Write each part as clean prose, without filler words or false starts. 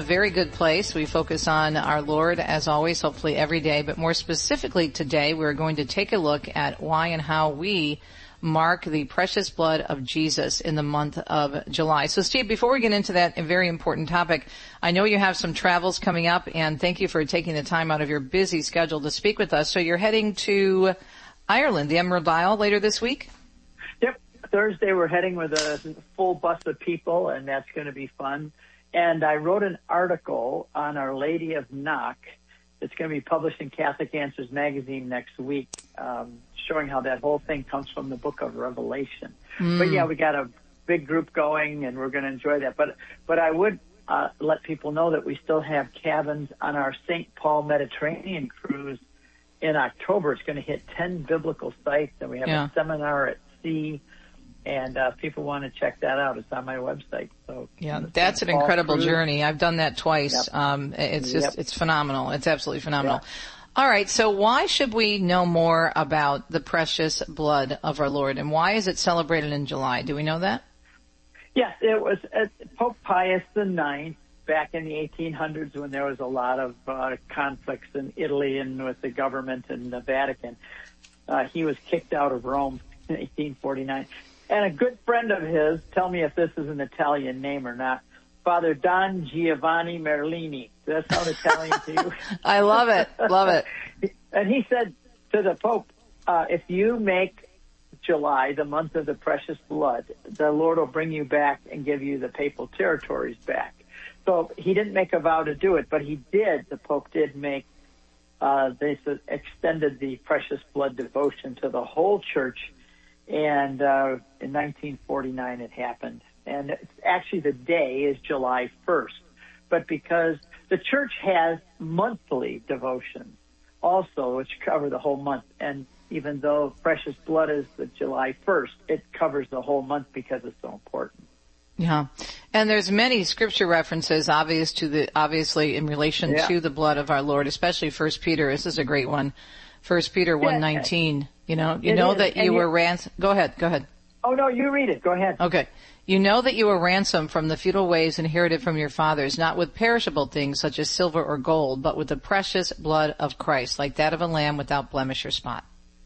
Very Good Place. We focus on our Lord, as always, hopefully every day. But more specifically today, we're going to take a look at why and how we mark the precious blood of Jesus in the month of July. So, Steve, before we get into that very important topic, I know you have some travels coming up, and thank you for taking the time out of your busy schedule to speak with us. So you're heading to Ireland, the Emerald Isle, later this week? Yep. Thursday we're heading with a full bus of people, and that's going to be fun. And I wrote an article on Our Lady of Knock. It's going to be published in Catholic Answers magazine next week, showing how that whole thing comes from the book of Revelation. But yeah, we got a big group going, and we're going to enjoy that. But I would let people know that we still have cabins on our St. Paul Mediterranean cruise in October. It's going to hit 10 biblical sites, and we have a seminar at sea. And people want to check that out. It's on my website. So yeah, that's an incredible journey. I've done that twice. Yep. It's just it's phenomenal. It's absolutely phenomenal. Yep. All right. So why should we know more about the precious blood of our Lord, and why is it celebrated in July? Do we know that? Yes, it was Pope Pius IX back in the 1800s when there was a lot of conflicts in Italy and with the government and the Vatican. He was kicked out of Rome in 1849. And a good friend of his, tell me if this is an Italian name or not, Father Don Giovanni Merlini. Does that sound Italian to you? I love it. Love it. And he said to the Pope, if you make July the month of the precious blood, the Lord will bring you back and give you the papal territories back. So he didn't make a vow to do it, but he did. The Pope did make, they extended the precious blood devotion to the whole church. And in 1949 it happened. And it's actually the day is July 1st. But because the church has monthly devotions also, which cover the whole month. And even though precious blood is the July 1st, it covers the whole month because it's so important. Yeah. And there's many scripture references obviously in relation to the blood of our Lord, especially 1 Peter. This is a great one. 1 Peter 1:19. You know that you were ransomed. Go ahead. Oh, no, you read it. Go ahead. Okay. You know that you were ransomed from the futile ways inherited from your fathers, not with perishable things such as silver or gold, but with the precious blood of Christ, like that of a lamb without blemish or spot.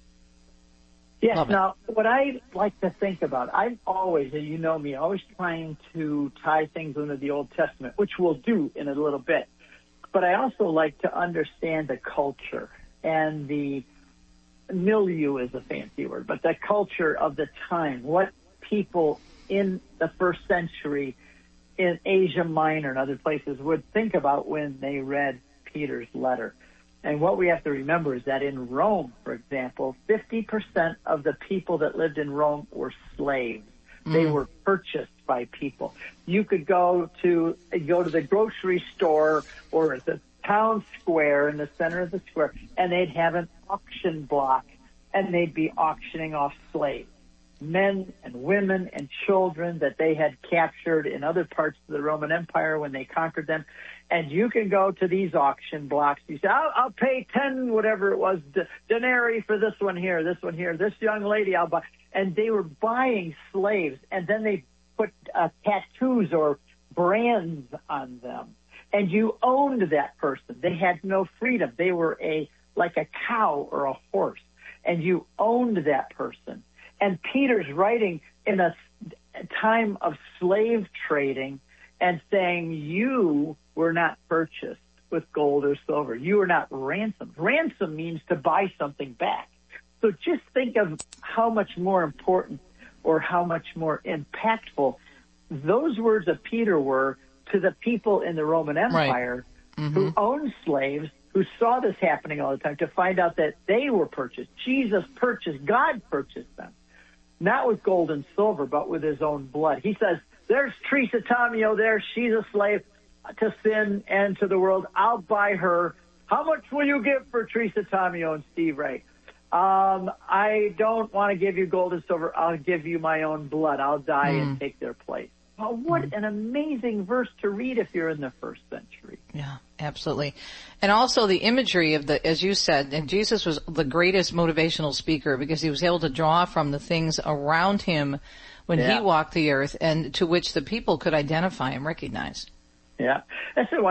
Yes. Now, what I like to think about, I'm always, and you know me, always trying to tie things into the Old Testament, which we'll do in a little bit. But I also like to understand the culture and the milieu is a fancy word, but the culture of the time, what people in the first century in Asia Minor and other places would think about when they read Peter's letter. And what we have to remember is that in Rome, for example, 50% of the people that lived in Rome were slaves. They were purchased by people. You could go to the grocery store or the town square in the center of the square, and they'd have an auction block, and they'd be auctioning off slaves, men and women and children that they had captured in other parts of the Roman Empire when they conquered them. And you can go to these auction blocks. You say, I'll pay 10, whatever it was, denarii for this one here, this young lady I'll buy. And they were buying slaves, and then they put tattoos or brands on them. And you owned that person. They had no freedom. They were like a cow or a horse, and you owned that person. And Peter's writing in a time of slave trading and saying, you were not purchased with gold or silver. You were not ransomed. Ransom means to buy something back. So just think of how much more important or how much more impactful those words of Peter were to the people in the Roman Empire who owned slaves, who saw this happening all the time, to find out that they were purchased. Jesus purchased, God purchased them, not with gold and silver, but with his own blood. He says, there's Teresa Tomeo there. She's a slave to sin and to the world. I'll buy her. How much will you give for Teresa Tomeo and Steve Ray? I don't want to give you gold and silver. I'll give you my own blood. I'll die and take their place. Well, what an amazing verse to read if you're in the first century. Yeah, absolutely. And also the imagery of as you said, and Jesus was the greatest motivational speaker because he was able to draw from the things around him when he walked the earth and to which the people could identify and recognize. Yeah. That's